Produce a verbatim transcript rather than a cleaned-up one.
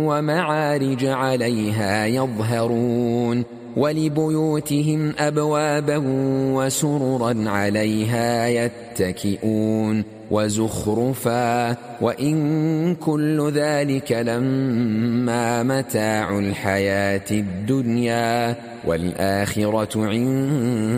ومعارج عليها يظهرون ولبيوتهم أبوابا وسررا عليها يتكئون وزخرفا وإن كل ذلك لما متاع الحياة الدنيا والآخرة عند